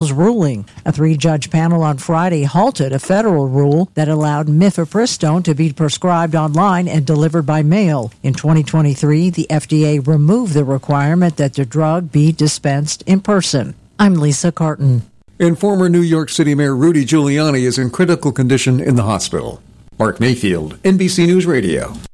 appeals ruling. A 3-judge panel on Friday halted a federal rule that allowed mifepristone to be prescribed online and delivered by mail. In 2023, the FDA removed the requirement that the drug be dispensed in person. I'm Lisa Carton. And former New York City Mayor Rudy Giuliani is in critical condition in the hospital. Mark Mayfield, NBC News Radio.